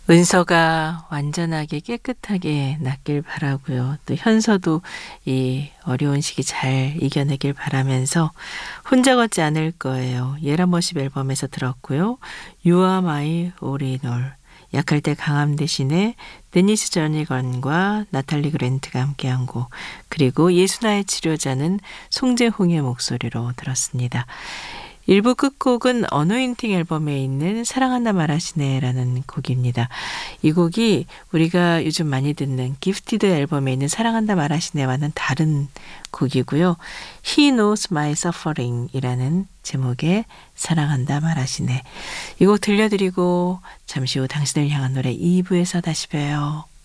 은서가 완전하게 깨끗하게 낫길 바라고요. 또 현서도 이 어려운 시기 잘 이겨내길 바라면서 혼자 걷지 않을 거예요. 예라머십 앨범에서 들었고요. You are my all in all. 약할 때 강함 대신에 데니스 저니건과 나탈리 그랜트가 함께한 곡, 그리고 예수나의 치료자는 송재홍의 목소리로 들었습니다. 일부 끝곡은 어노인팅 앨범에 있는 사랑한다 말하시네라는 곡입니다. 이 곡이 우리가 요즘 많이 듣는 기프티드 앨범에 있는 사랑한다 말하시네와는 다른 곡이고요. He knows my suffering 이라는 제목의 사랑한다 말하시네. 이 곡 들려드리고 잠시 후 당신을 향한 노래 2부에서 다시 봬요.